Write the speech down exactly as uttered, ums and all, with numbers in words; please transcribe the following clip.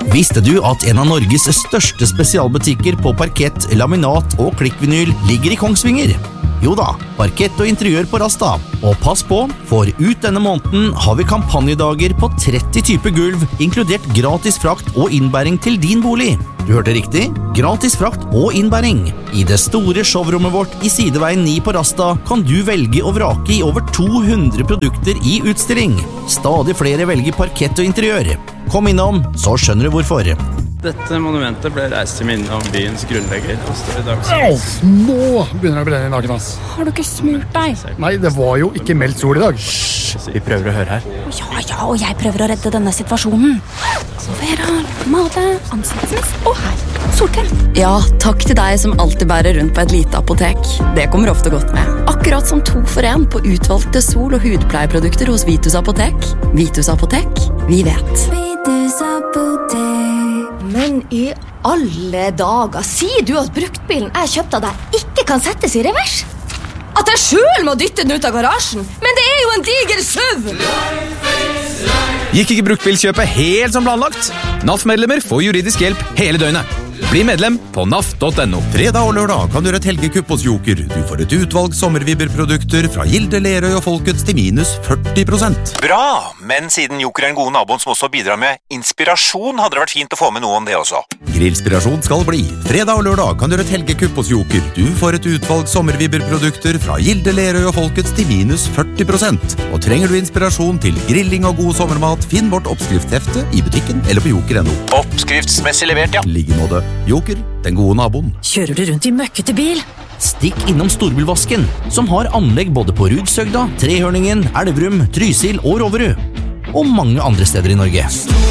Visste du at en av Norges største spesialbutikker på parkett, laminat og klikkvinyl ligger i Kongsvinger? Jo da, parkett og interiør på Rasta. Og pass på, for ut denne måneden har vi kampanjedager på tretti typer gulv, inkludert gratis frakt og innbæring til din bolig. Du hørte riktig? Gratis frakt og innbæring. I det store showrommet vårt i Sideveien ni på Rasta kan du velge å vrake i over to hundre produkter i utstilling. Stadig flere velger parkett og interiør. Kom innom, så skjønner du hvorfor. Dette monumentet ble reist til minne om byens grunnlegger. Au, nå begynner det å brenne i naken, ass. Har du ikke smurt deg? Nei, det var jo ikke meldt sol i dag. Hysj, vi prøver å høre her. Ja, ja, og jeg prøver å redde denne situasjonen. Vera, male, ansiktsmist og her. Solkrem. Ja, takk til deg som alltid bærer rundt på et lite apotek. Det kommer ofte godt med. Akkurat som to for en på utvalgte sol- og hudpleieprodukter hos Vitus Apotek. Vitus Apotek, vi vet. Vitus Apotek. Men i alle dager, sier du at bruktbilen jeg kjøpte av deg ikke kan settes i revers? At jeg selv må dytte den ut av garasjen? Men det er jo en diger søv! Gikk ikke bruktbilkjøpet helt som planlagt? N A F-medlemmer får juridisk hjelp hele døgnet. Bli medlem på N A F punktum no. Fredag og lørdag kan du gjøre et helgekupp hos Joker. Du får et utvalg sommervibberprodukter fra Gilde, Lerøy og Folkets til minus førti prosent. Bra, men siden Joker er en god naboen som også bidrar med inspirasjon, hadde det vært fint å få med noe om det også. Grillspirasjon skal bli. Fredag og lørdag kan du gjøre et helgekupp hos Joker. Du får et utvalg sommervibberprodukter fra Gilde, Lerøy og Folkets til minus førti prosent. Og trenger du inspirasjon til grilling og god sommermat, finn vårt oppskriftshefte i butikken eller på joker punktum no. Oppskriftsmessig levert, ja. Ligg i nåde. Joker, den gode naboen. Kjører du rundt i møkkete bil? Stikk innom Storbilvasken, som har anlegg både på Rudsøgda, Trehørningen, Elverum, Trysil og Roverud. Og mange andre steder i Norge.